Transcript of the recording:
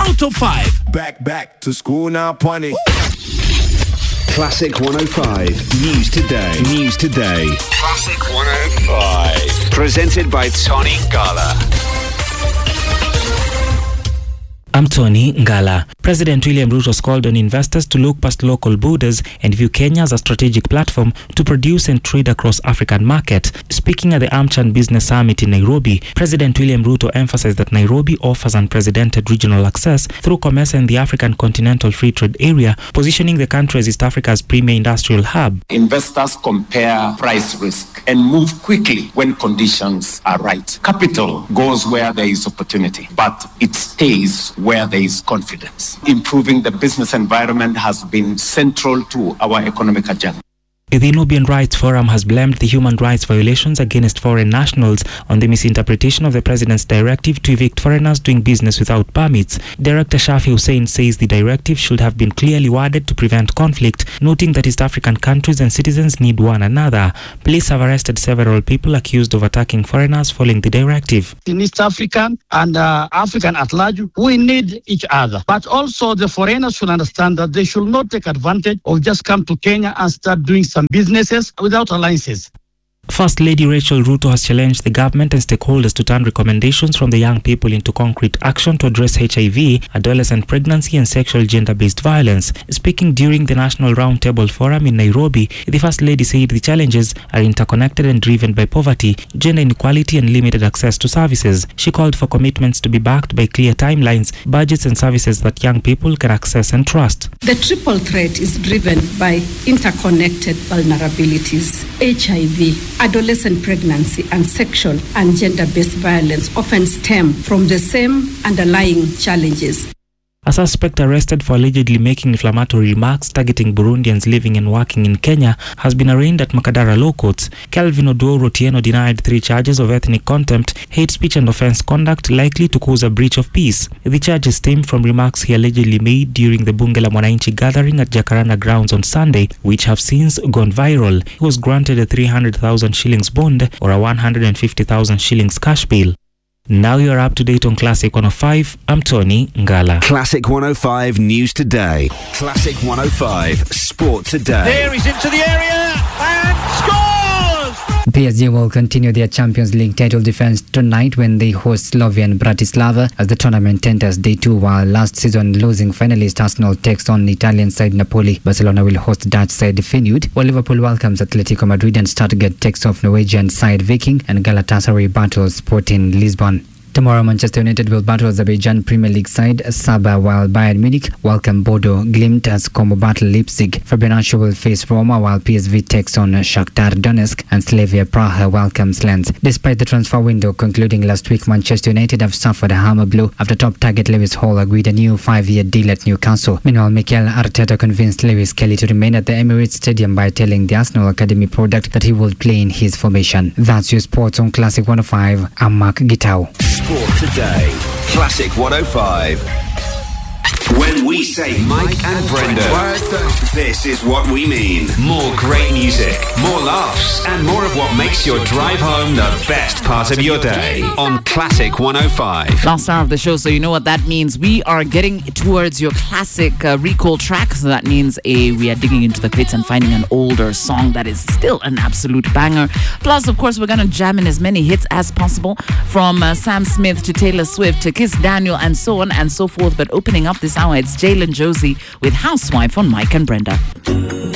out of 5. Back to school now, Pony. Classic 105 News Today. Classic 105. Presented by Tony Ngala. I'm Tony Ngala. President William Ruto has called on investors to look past local borders and view Kenya as a strategic platform to produce and trade across African market. Speaking at the AmCham Business Summit in Nairobi, President William Ruto emphasized that Nairobi offers unprecedented regional access through commerce and the African Continental Free Trade Area, positioning the country as East Africa's premier industrial hub. Investors compare price risk and move quickly when conditions are right. Capital goes where there is opportunity, but it stays where there is confidence. Improving the business environment has been central to our economic agenda. The Nubian Rights Forum has blamed the human rights violations against foreign nationals on the misinterpretation of the president's directive to evict foreigners doing business without permits. Director Shafi Hussein says the directive should have been clearly worded to prevent conflict, noting that East African countries and citizens need one another. Police have arrested several people accused of attacking foreigners following the directive. In East Africa and African at large, we need each other. But also the foreigners should understand that they should not take advantage of just come to Kenya and start doing some businesses without alliances. First Lady Rachel Ruto has challenged the government and stakeholders to turn recommendations from the young people into concrete action to address HIV, adolescent pregnancy and sexual gender-based violence. Speaking during the National Roundtable Forum in Nairobi, the First Lady said the challenges are interconnected and driven by poverty, gender inequality and limited access to services. She called for commitments to be backed by clear timelines, budgets and services that young people can access and trust. The triple threat is driven by interconnected vulnerabilities. HIV, adolescent pregnancy and sexual and gender-based violence often stem from the same underlying challenges. A suspect arrested for allegedly making inflammatory remarks targeting Burundians living and working in Kenya has been arraigned at Makadara Law Courts. Kelvin Oduor Otieno denied 3 charges of ethnic contempt, hate speech and offense conduct likely to cause a breach of peace. The charges stem from remarks he allegedly made during the Bunge la Mwananchi gathering at Jacaranda grounds on Sunday, which have since gone viral. He was granted a 300,000 shillings bond or a 150,000 shillings cash bail. Now you're up to date on Classic 105. I'm Tony Ngala. Classic 105 News Today. Classic 105 Sport Today. There he's into the area and scores! PSG will continue their Champions League title defense tonight when they host Slovan Bratislava as the tournament enters day 2, while last season losing finalist Arsenal takes on Italian side Napoli. Barcelona will host Dutch side Feyenoord, while Liverpool welcomes Atletico Madrid and Stuttgart takes off Norwegian side Viking, and Galatasaray battles Sporting Lisbon. Tomorrow, Manchester United will battle Azerbaijan Premier League side Saba, while Bayern Munich welcome Bodo Glimt as Como battle Leipzig. Fabianski will face Roma, while PSV takes on Shakhtar Donetsk, and Slavia Praha welcomes Lens. Despite the transfer window concluding last week, Manchester United have suffered a hammer blow after top target Lewis Hall agreed a new 5-year deal at Newcastle. Meanwhile, Mikel Arteta convinced Lewis Kelly to remain at the Emirates Stadium by telling the Arsenal Academy product that he will play in his formation. That's your sports on Classic 105. I'm Mark Gitau. Sport Today. Classic 105. When we say Mike and Brenda, this is what we mean. More great music, more laughs, and more of what makes your drive home the best part of your day on Classic 105. Last hour of the show, so you know what that means. We are getting towards your classic recall track. So that means we are digging into the crates and finding an older song that is still an absolute banger. Plus, of course, we're going to jam in as many hits as possible, from Sam Smith to Taylor Swift to Kiss Daniel and so on and so forth. But opening up this hour, it's Jalen Josie with Housewife on Mike and Brenda.